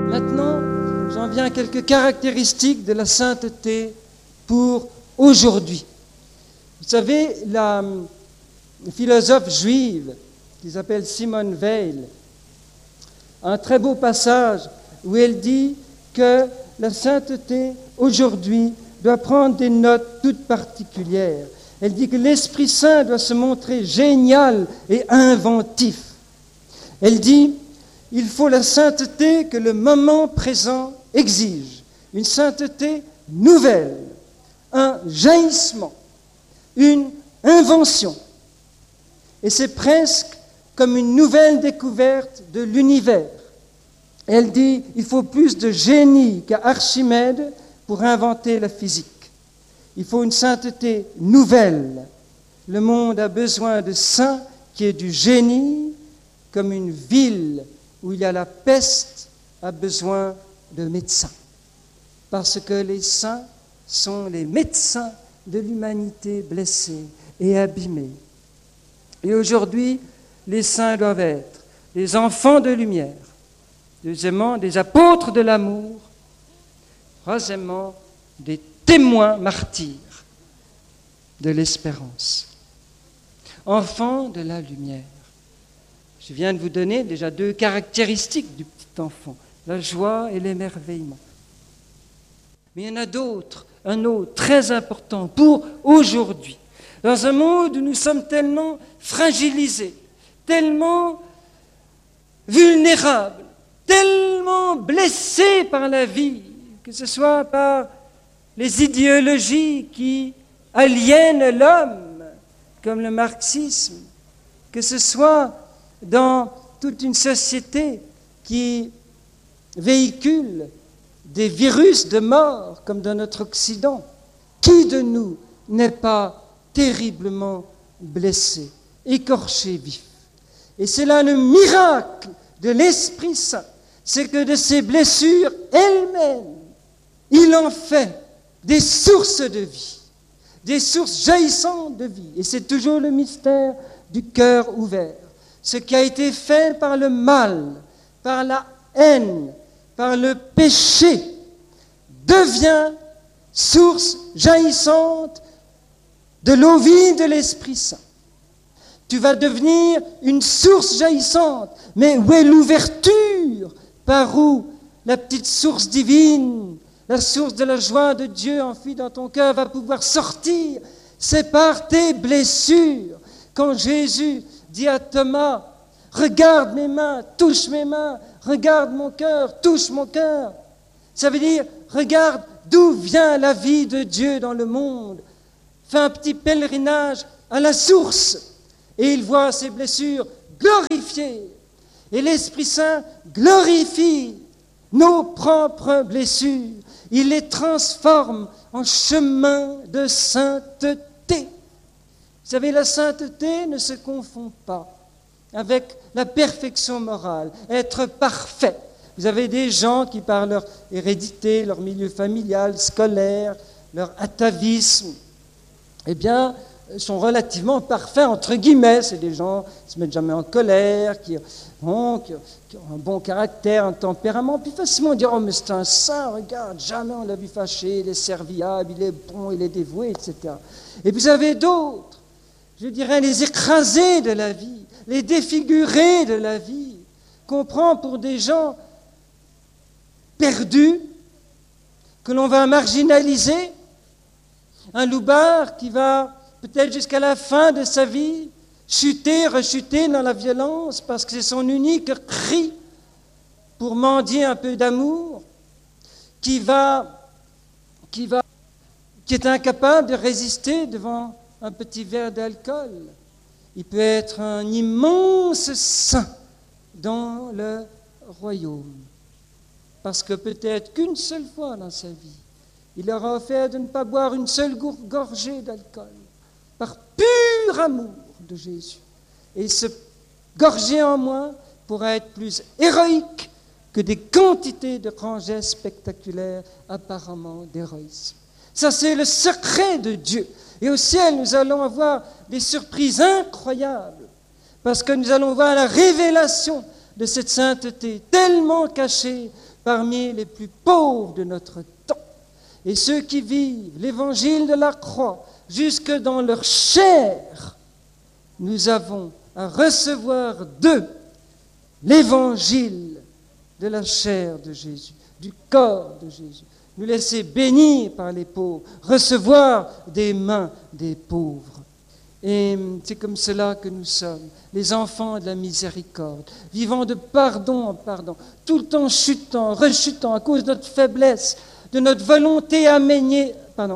Maintenant, j'en viens à quelques caractéristiques de la sainteté pour aujourd'hui. Vous savez, la philosophe juive qui s'appelle Simone Weil a un très beau passage où elle dit que la sainteté aujourd'hui doit prendre des notes toutes particulières. Elle dit que l'Esprit Saint doit se montrer génial et inventif. Elle dit, il faut la sainteté que le moment présent exige, une sainteté nouvelle, un jaillissement, une invention. Et c'est presque comme une nouvelle découverte de l'univers. Elle dit, il faut plus de génie qu'à Archimède pour inventer la physique. Il faut une sainteté nouvelle. Le monde a besoin de saints qui est du génie, comme une ville où il y a la peste a besoin de médecins. Parce que les saints sont les médecins de l'humanité blessée et abîmée. Et aujourd'hui, les saints doivent être des enfants de lumière, deuxièmement, des apôtres de l'amour, troisièmement, des témoins martyrs de l'espérance. Enfants de la lumière. Je viens de vous donner déjà 2 caractéristiques du petit enfant, la joie et l'émerveillement. Mais il y en a d'autres, un autre très important pour aujourd'hui. Dans un monde où nous sommes tellement fragilisés, tellement vulnérables, tellement blessés par la vie, que ce soit par les idéologies qui aliènent l'homme, comme le marxisme, que ce soit dans toute une société qui véhicule des virus de mort, comme dans notre Occident. Qui de nous n'est pas terriblement blessé, écorché vif? Et c'est là le miracle de l'Esprit Saint, c'est que de ces blessures elles-mêmes, il en fait des sources de vie, des sources jaillissantes de vie. Et c'est toujours le mystère du cœur ouvert. Ce qui a été fait par le mal, par la haine, par le péché, devient source jaillissante de l'eau vive de l'Esprit Saint. Tu vas devenir une source jaillissante. Mais où est l'ouverture par où la petite source divine, la source de la joie de Dieu enfuie dans ton cœur va pouvoir sortir? C'est par tes blessures. Quand Jésus dit à Thomas, regarde mes mains, touche mes mains, regarde mon cœur, touche mon cœur. Ça veut dire, regarde d'où vient la vie de Dieu dans le monde. Fais un petit pèlerinage à la source. Et il voit ses blessures glorifiées. Et l'Esprit Saint glorifie nos propres blessures. Il les transforme en chemin de sainteté. Vous savez, la sainteté ne se confond pas avec la perfection morale, être parfait. Vous avez des gens qui, par leur hérédité, leur milieu familial, scolaire, leur atavisme, eh bien, sont relativement parfaits, entre guillemets. C'est des gens qui ne se mettent jamais en colère, qui ont un bon caractère, un tempérament, puis facilement dire « Oh, mais c'est un saint, regarde, jamais on l'a vu fâché, il est serviable, il est bon, il est dévoué, etc. » Et vous avez d'autres, je dirais les écrasés de la vie, les défigurés de la vie, qu'on prend pour des gens perdus, que l'on va marginaliser, un loupard qui va peut-être jusqu'à la fin de sa vie chuter, rechuter dans la violence parce que c'est son unique cri pour mendier un peu d'amour, qui est incapable de résister devant un petit verre d'alcool. Il peut être un immense saint dans le royaume. Parce que peut-être qu'une seule fois dans sa vie, il aura offert de ne pas boire une seule gorgée d'alcool, par pur amour de Jésus. Et ce gorgée en moins pourra être plus héroïque que des quantités de grands gestes spectaculaires apparemment d'héroïsme. Ça, c'est le secret de Dieu. Et au ciel, nous allons avoir des surprises incroyables, parce que nous allons voir la révélation de cette sainteté tellement cachée parmi les plus pauvres de notre temps. Et ceux qui vivent l'évangile de la croix jusque dans leur chair, nous avons à recevoir d'eux l'évangile de la chair de Jésus, du corps de Jésus. Nous laisser bénir par les pauvres, recevoir des mains des pauvres. Et c'est comme cela que nous sommes, les enfants de la miséricorde, vivant de pardon en pardon, tout le temps chutant, rechutant à cause de notre faiblesse, de notre volonté anémiée,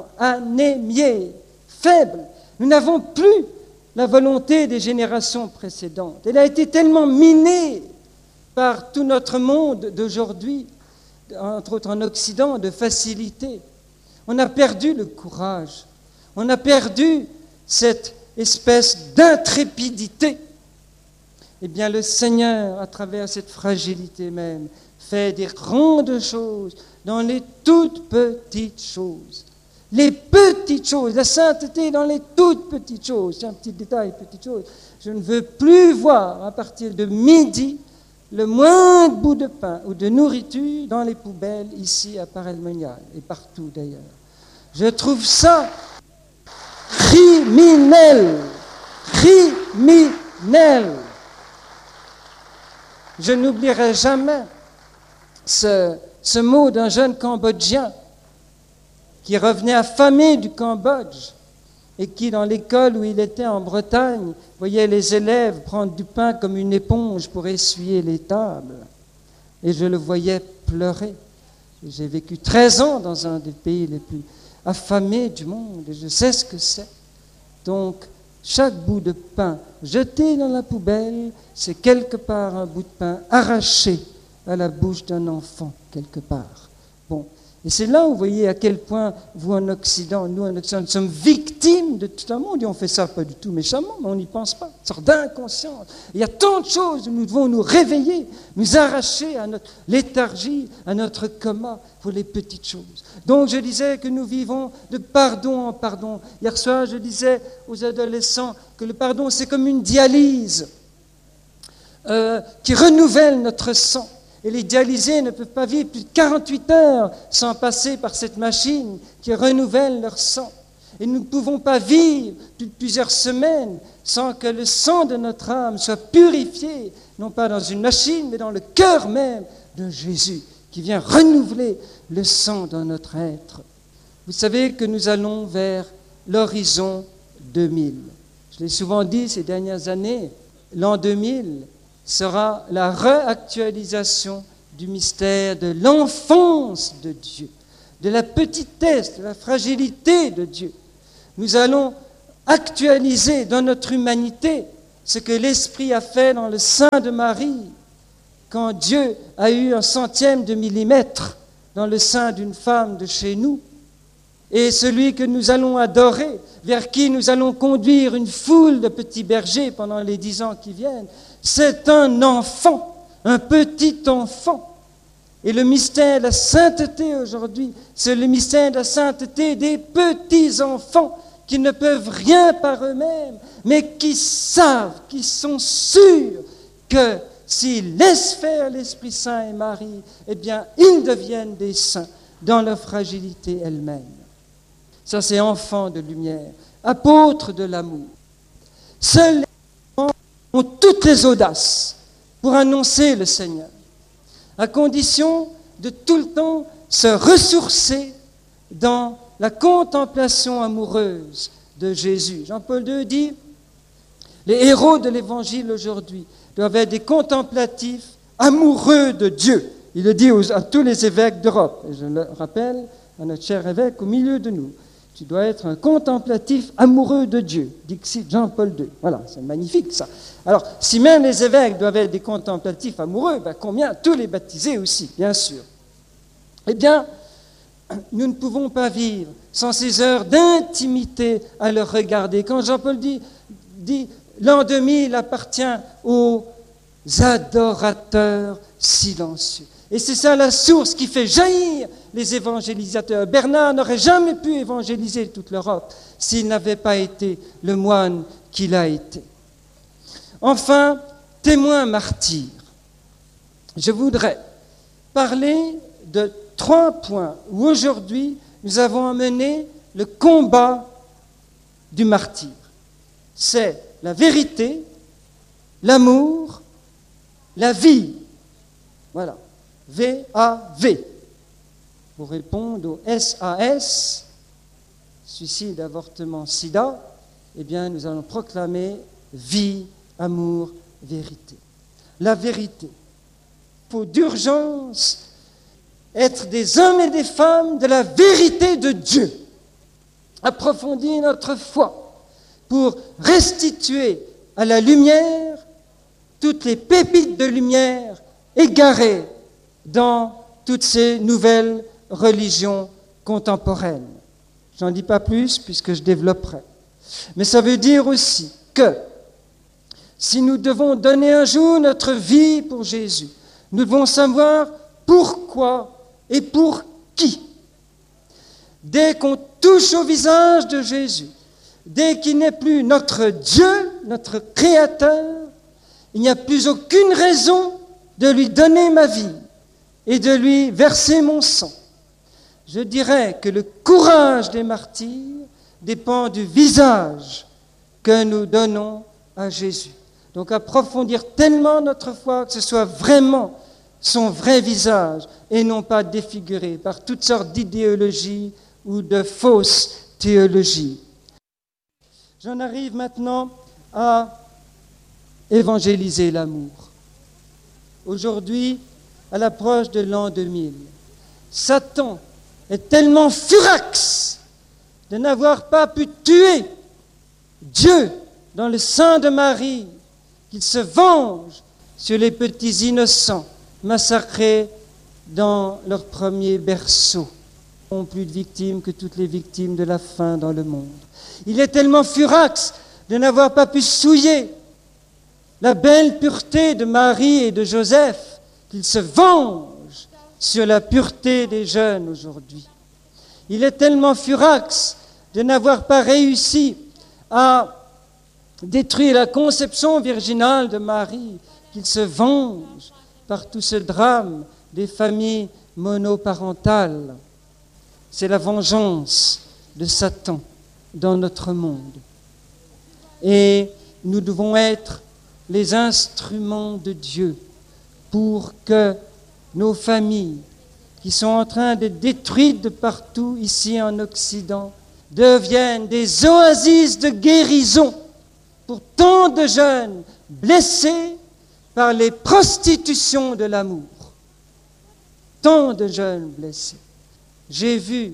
faible. Nous n'avons plus la volonté des générations précédentes. Elle a été tellement minée par tout notre monde d'aujourd'hui, entre autres en Occident, de facilité. On a perdu le courage, on a perdu cette espèce d'intrépidité. Eh bien, le Seigneur, à travers cette fragilité même, fait des grandes choses dans les toutes petites choses. Les petites choses, la sainteté dans les toutes petites choses. C'est un petit détail, petite chose. Je ne veux plus voir à partir de midi le moindre bout de pain ou de nourriture dans les poubelles ici à Paray-le-Monial et partout d'ailleurs. Je trouve ça criminel. Criminel. Je n'oublierai jamais ce mot d'un jeune Cambodgien qui revenait affamé du Cambodge et qui, dans l'école où il était en Bretagne, voyait les élèves prendre du pain comme une éponge pour essuyer les tables. Et je le voyais pleurer. J'ai vécu 13 ans dans un des pays les plus affamés du monde et je sais ce que c'est. Donc, chaque bout de pain jeté dans la poubelle, c'est quelque part un bout de pain arraché à la bouche d'un enfant, quelque part. Bon. Et c'est là où vous voyez à quel point, vous en Occident, nous en Occident, nous sommes victimes de tout un monde. Et on fait ça pas du tout méchamment, mais on n'y pense pas. Une sorte d'inconscience. Il y a tant de choses où nous devons nous réveiller, nous arracher à notre léthargie, à notre coma pour les petites choses. Donc je disais que nous vivons de pardon en pardon. Hier soir, je disais aux adolescents que le pardon, c'est comme une dialyse qui renouvelle notre sang. Et les dialysés ne peuvent pas vivre plus de 48 heures sans passer par cette machine qui renouvelle leur sang. Et nous ne pouvons pas vivre plus de plusieurs semaines sans que le sang de notre âme soit purifié, non pas dans une machine, mais dans le cœur même de Jésus, qui vient renouveler le sang dans notre être. Vous savez que nous allons vers l'horizon 2000. Je l'ai souvent dit ces dernières années, l'an 2000 sera la réactualisation du mystère de l'enfance de Dieu, de la petitesse, de la fragilité de Dieu. Nous allons actualiser dans notre humanité ce que l'Esprit a fait dans le sein de Marie, quand Dieu a eu 1/100 de millimètre dans le sein d'une femme de chez nous. Et celui que nous allons adorer, vers qui nous allons conduire une foule de petits bergers pendant les 10 ans qui viennent, c'est un enfant, un petit enfant. Et le mystère de la sainteté aujourd'hui, c'est le mystère de la sainteté des petits enfants qui ne peuvent rien par eux-mêmes, mais qui savent, qui sont sûrs que s'ils laissent faire l'Esprit Saint et Marie, eh bien, ils deviennent des saints dans leur fragilité elle-même. Ça, c'est enfants de lumière, apôtres de l'amour. Seuls les enfants ont toutes les audaces pour annoncer le Seigneur, à condition de tout le temps se ressourcer dans la contemplation amoureuse de Jésus. Jean-Paul II dit, les héros de l'Évangile aujourd'hui doivent être des contemplatifs amoureux de Dieu. Il le dit à tous les évêques d'Europe. Et je le rappelle à notre cher évêque au milieu de nous. Tu dois être un contemplatif amoureux de Dieu. Dixit Jean-Paul II. Voilà, c'est magnifique ça. Alors, si même les évêques doivent être des contemplatifs amoureux, ben combien tous les baptisés aussi, bien sûr. Eh bien, nous ne pouvons pas vivre sans ces heures d'intimité à le regarder. Quand Jean-Paul dit l'an 2000 appartient aux adorateurs silencieux. Et c'est ça la source qui fait jaillir les évangélisateurs. Bernard n'aurait jamais pu évangéliser toute l'Europe s'il n'avait pas été le moine qu'il a été. Enfin, témoin martyr. Je voudrais parler de 3 points où aujourd'hui nous avons amené le combat du martyr. C'est la vérité, l'amour, la vie. Voilà. V-A-V. Pour répondre au S-A-S, suicide, avortement, sida, eh bien, nous allons proclamer vie, amour, vérité. La vérité. Il faut d'urgence être des hommes et des femmes de la vérité de Dieu. Approfondir notre foi pour restituer à la lumière toutes les pépites de lumière égarées dans toutes ces nouvelles religions contemporaines. Je n'en dis pas plus puisque je développerai. Mais ça veut dire aussi que si nous devons donner un jour notre vie pour Jésus, nous devons savoir pourquoi et pour qui. Dès qu'on touche au visage de Jésus, dès qu'il n'est plus notre Dieu, notre Créateur, il n'y a plus aucune raison de lui donner ma vie et de lui verser mon sang. Je dirais que le courage des martyrs dépend du visage que nous donnons à Jésus. Donc approfondir tellement notre foi que ce soit vraiment son vrai visage et non pas défiguré par toutes sortes d'idéologies ou de fausses théologies. J'en arrive maintenant à évangéliser l'amour. Aujourd'hui, à l'approche de l'an 2000, Satan est tellement furax de n'avoir pas pu tuer Dieu dans le sein de Marie qu'il se venge sur les petits innocents massacrés dans leur premier berceau. Ils n'ont plus de victimes que toutes les victimes de la faim dans le monde. Il est tellement furax de n'avoir pas pu souiller la belle pureté de Marie et de Joseph qu'il se venge sur la pureté des jeunes aujourd'hui. Il est tellement furax de n'avoir pas réussi à détruire la conception virginale de Marie qu'il se venge par tout ce drame des familles monoparentales. C'est la vengeance de Satan dans notre monde. Et nous devons être les instruments de Dieu pour que nos familles, qui sont en train d'être détruites de partout ici en Occident, deviennent des oasis de guérison pour tant de jeunes blessés par les prostitutions de l'amour. Tant de jeunes blessés. J'ai vu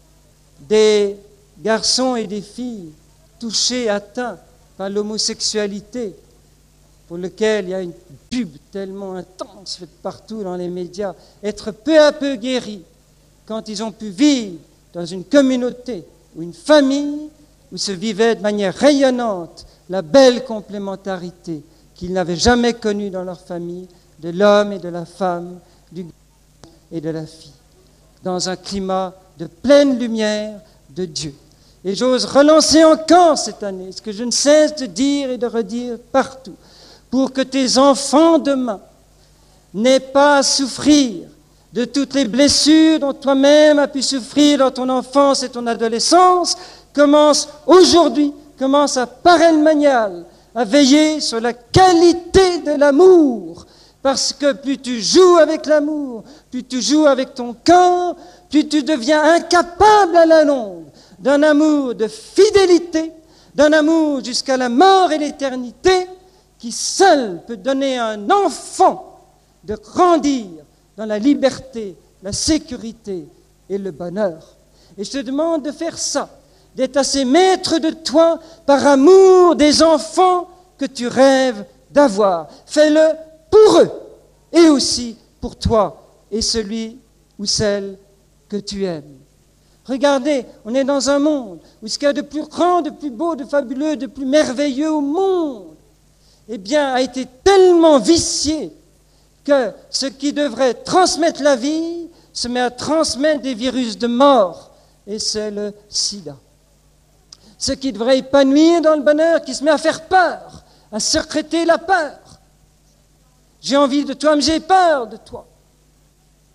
des garçons et des filles touchés, atteints par l'homosexualité, pour lequel il y a une pub tellement intense faite partout dans les médias, être peu à peu guéris quand ils ont pu vivre dans une communauté ou une famille où se vivait de manière rayonnante la belle complémentarité qu'ils n'avaient jamais connue dans leur famille, de l'homme et de la femme, du garçon et de la fille, dans un climat de pleine lumière de Dieu. Et j'ose relancer encore cette année ce que je ne cesse de dire et de redire partout, pour que tes enfants demain n'aient pas à souffrir de toutes les blessures dont toi-même as pu souffrir dans ton enfance et ton adolescence. Commence aujourd'hui, commence à Parrain Manial à veiller sur la qualité de l'amour, parce que plus tu joues avec l'amour, plus tu joues avec ton corps, plus tu deviens incapable à la longue d'un amour de fidélité, d'un amour jusqu'à la mort et l'éternité, qui seul peut donner à un enfant de grandir dans la liberté, la sécurité et le bonheur. Et je te demande de faire ça, d'être assez maître de toi par amour des enfants que tu rêves d'avoir. Fais-le pour eux et aussi pour toi et celui ou celle que tu aimes. Regardez, on est dans un monde où ce qu'il y a de plus grand, de plus beau, de fabuleux, de plus merveilleux au monde, eh bien, a été tellement vicié que ce qui devrait transmettre la vie se met à transmettre des virus de mort, et c'est le sida. Ce qui devrait épanouir dans le bonheur, qui se met à faire peur, à sécréter la peur. J'ai envie de toi, mais j'ai peur de toi.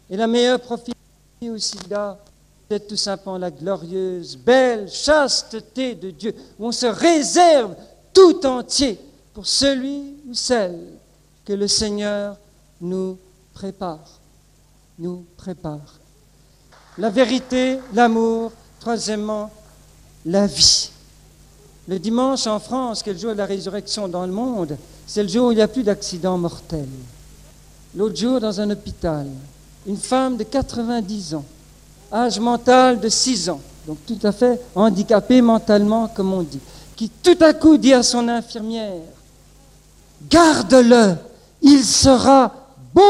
Et la meilleure prophétie aussi là, c'est tout simplement la glorieuse, belle chasteté de Dieu, où on se réserve tout entier pour celui ou celle que le Seigneur nous prépare. Nous prépare. La vérité, l'amour, troisièmement, la vie. Le dimanche en France, qui est le jour de la résurrection dans le monde, c'est le jour où il n'y a plus d'accidents mortels. L'autre jour, dans un hôpital, une femme de 90 ans, âge mental de 6 ans, donc tout à fait handicapée mentalement, comme on dit, qui tout à coup dit à son infirmière, « Garde-le, il sera beau !»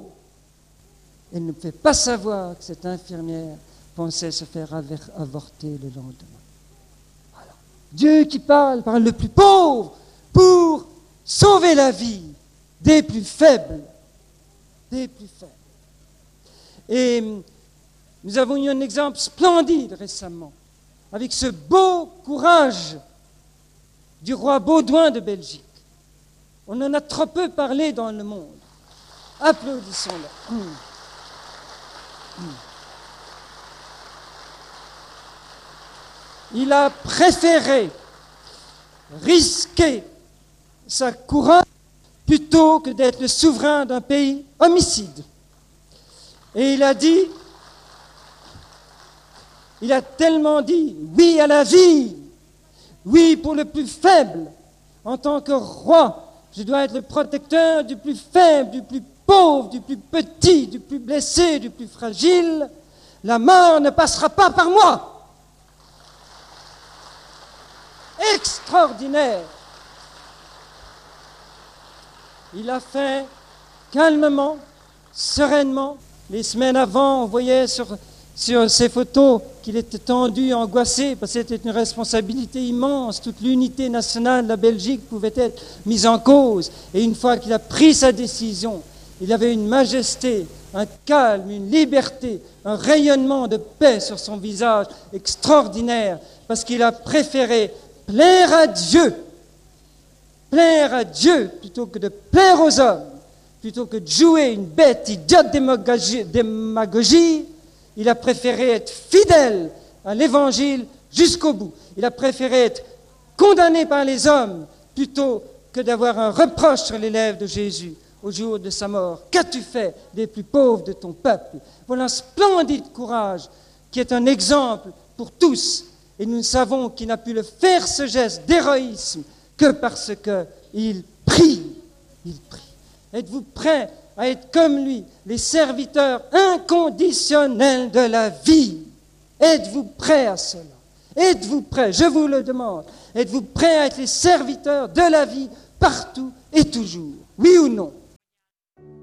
Elle ne fait pas savoir que cette infirmière pensait se faire avorter le lendemain. Voilà. Dieu qui parle le plus pauvre pour sauver la vie des plus faibles. Des plus faibles. Et nous avons eu un exemple splendide récemment, avec ce beau courage du roi Baudouin de Belgique. On en a trop peu parlé dans le monde. Applaudissons-le. Il a préféré risquer sa couronne plutôt que d'être le souverain d'un pays homicide. Et il a tellement dit oui à la vie, oui pour le plus faible. En tant que roi, je dois être le protecteur du plus faible, du plus pauvre, du plus petit, du plus blessé, du plus fragile. La mort ne passera pas par moi. Extraordinaire. Il a fait calmement, sereinement. Les semaines avant, on voyait sur ces photos qu'il était tendu, angoissé, parce que c'était une responsabilité immense. Toute l'unité nationale de la Belgique pouvait être mise en cause. Et une fois qu'il a pris sa décision, il avait une majesté, un calme, une liberté, un rayonnement de paix sur son visage extraordinaire, parce qu'il a préféré plaire à Dieu plutôt que de plaire aux hommes, plutôt que de jouer une bête idiote démagogie. Il a préféré être fidèle à l'Évangile jusqu'au bout. Il a préféré être condamné par les hommes plutôt que d'avoir un reproche sur les lèvres de Jésus au jour de sa mort. Qu'as-tu fait des plus pauvres de ton peuple? Voilà un splendide courage qui est un exemple pour tous. Et nous savons qu'il n'a pu le faire, ce geste d'héroïsme, que parce qu'il prie. Il prie. Êtes-vous prêts à être comme lui, les serviteurs inconditionnels de la vie? Êtes-vous prêts à cela? Êtes-vous prêts? Je vous le demande. Êtes-vous prêts à être les serviteurs de la vie partout et toujours? Oui ou non?